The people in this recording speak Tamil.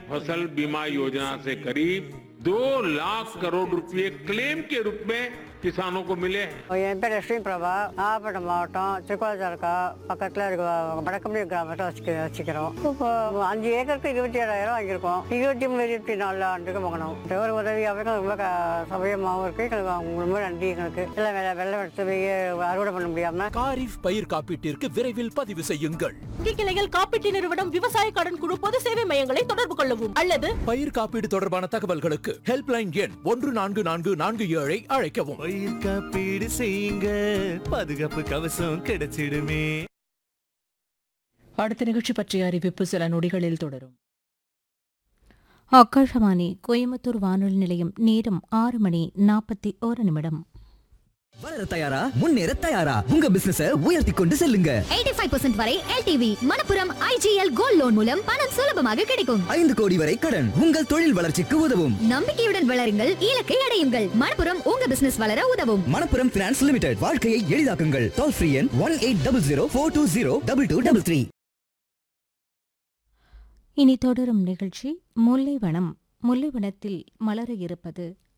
फसल बीमा योजना से करीब 2 लाख करोड़ रुपए क्लेम के रूप में किसानों को मिले हैं। என் பேர் லட்சுமி பிரபா, நாகப்பட்டினம் மாவட்டம் திருக்கோளத்தாலுக்கா பக்கத்தில் இருக்க வடக்கம்பி கிராமத்தை வச்சுக்கிறோம். இப்போ 5 ஏக்கருக்கு 27,000 வாங்கியிருக்கோம். 23-24 ஆண்டுக்கு வாங்கணும். ஒரு உதவியாகவும் ரொம்ப சௌகரியமாகவும் இருக்கு. எங்களுக்கு அவங்க ரொம்ப நன்றி. எங்களுக்கு எல்லாம் வெள்ளம் எடுத்து போய் அறுவடை பண்ண முடியாம. காரிஃப் பயிர் காப்பீட்டிற்கு விரைவில் பதிவு செய்யுங்கள். கிளைகள் காப்பீட்டு நிறுவனம், விவசாய கடன் குழு, பொது சேவை மையங்களை தொடர்பு கொள்ளவும் அல்லது பயிர் காப்பீடு தொடர்பான தகவல்களுக்கு ஹெல்ப்லைன் எண் 144447 அழைக்கவும். பயிர் காப்பீடு செய்யுங்க, பாதுகாப்பு கவசம் கிடைச்சிடுமே. அடுத்த நிகழ்ச்சி பற்றிய அறிவிப்பு சில நொடிகளில் தொடரும். ஆகாஷவாணி கோயம்புத்தூர் வானொலி நிலையம். நேரம் 6:41. வளர தயாரா, முன்னேற தயாரா, உங்க பிசினஸ உயர்த்தி கொண்டு செல்லுங்க. 85% வரை LTV Manappuram IGL gold loan மூலம் பணம் சுலபமாக கிடைக்கும். 5 கோடி வரை கடன் உங்கள் தொழில் வளர்ச்சிக்கு உதவும். நம்பிக்கையுடன் வளருங்கள், இலக்கை அடையுங்கள். மணப்புரம் உங்க பிசினஸ் வளர உதவும். மணப்புரம் பினான்ஸ் லிமிடெட், வாழ்க்கையை எளிதாக்குங்கள். டோல் ஃப்ரீ எண் 180042022233. இனி தொடரும் நிகழ்ச்சி முல்லைவனம். முல்லைவனத்தில் மலர இருப்பது